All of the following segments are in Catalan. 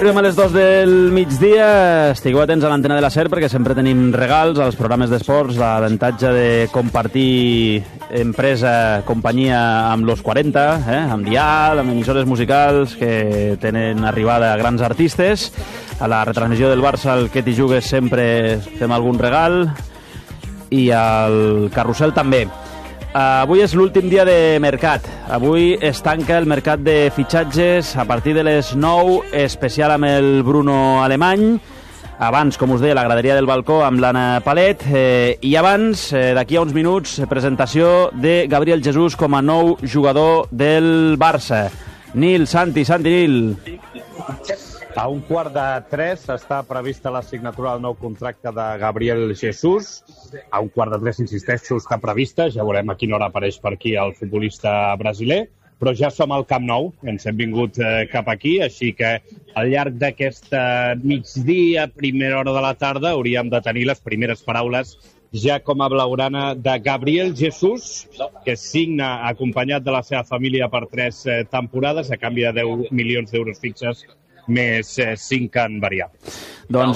Arribem a les 2 del migdia, estigueu atents a l'antena de la SER perquè sempre tenim regals als programes d'esports, l'avantatge de compartir empresa, companyia amb los 40, amb Dial, amb emissores musicals que tenen arribada a grans artistes. A la retransmissió del Barça, al que t'hi jugues, sempre fem algun regal i al carrusel també. Avui és l'últim dia de mercat. Avui es tanca el mercat de fitxatges a partir de les 9, especial amb el Bruno Alemany. Abans, com us deia, la graderia del balcó amb l'Anna Palet. I abans, d'aquí a uns minuts, presentació de Gabriel Jesús com a nou jugador del Barça. Santi, Nil. A 2:45 està prevista la signatura del nou contracte de Gabriel Jesús. A 2:45, insisteixo, està prevista. Ja veurem a quina hora apareix per aquí el futbolista brasiler. Però ja som al Camp Nou, ens hem vingut cap aquí, així que al llarg d'aquest migdia, primera hora de la tarda, hauríem de tenir les primeres paraules ja com a blaugrana de Gabriel Jesús, que signa acompanyat de la seva família per 3 temporades a canvi de 10 milions d'euros fixes més 5 en variable. Doncs...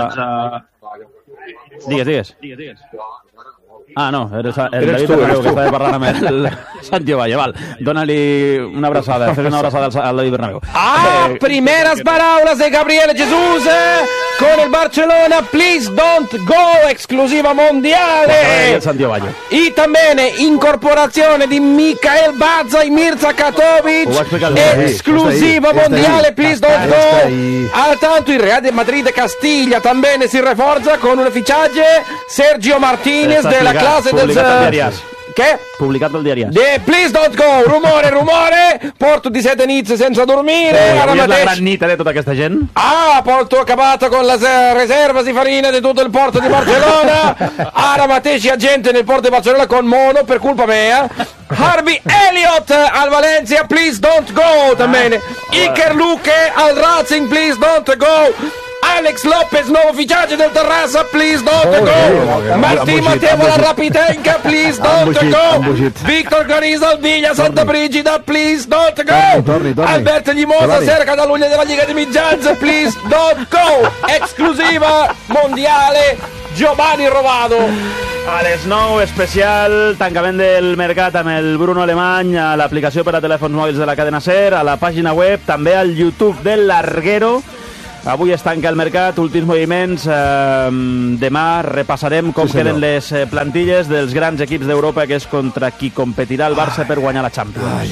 Digues. Ah, no, eres David Bernabéu, que estava parlant amb el Santiago Valle. Val, dona-li una abraçada, fes una abraçada al David Bernabéu. Primeras palabras de Gabriel Jesús con el Barcelona. Please don't go, exclusiva mondiale. El Santiago Valle. Y también incorporazione di Mikhail Badza y Mirza Katovic, exclusiva mondiale, please don't go. Al tanto il Real de Madrid Castilla también si reforza con un fichaje, Sergio Martínez de la clase del... Què? Publicat del diari. De Please Don't Go, rumore, porto di 7 nits sense dormire. Avui és la gran nit de tota aquesta gent. Porto acabato con las reservas di farina di tutto il porto di Barcellona. Ara mateix hi ha gente nel porto di Barcellona con mono per colpa mea. Harvey Elliott al Valencia, Please Don't Go também. Iker Luque al Racing, Please Don't Go. Alex Lopez, nuovo fichaje del Terrassa, Please Don't Go. Martín Mateo alla Rapitenca, Please Don't Go. Víctor Clariza al Villa Santa Brigida, Please Don't Go. Alberto Limosa Sera Catalunya della Liga di Mitjans, Please Don't Go. Exclusiva mondiale Giovanni Rovado. A les 9, especial tancament del mercat amb el Bruno Alemany a l'aplicació per a telèfons mòbils de la cadena SER, a la pàgina web, també al YouTube del Larguero. Avui es tanca el mercat, últims moviments. Demà repassarem com queden les plantilles dels grans equips d'Europa, que és contra qui competirà el Barça per guanyar la Champions.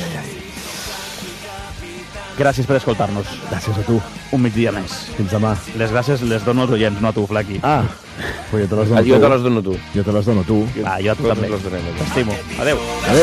Gràcies per escoltar-nos. Gràcies a tu. Un migdia més. Fins demà. Les gràcies les dono als oients, no a tu, Flaqui. Pues jo te les dono tu. Jo te les dono tu. Jo te les dono tu. Jo a tu també. T'estimo. Adéu.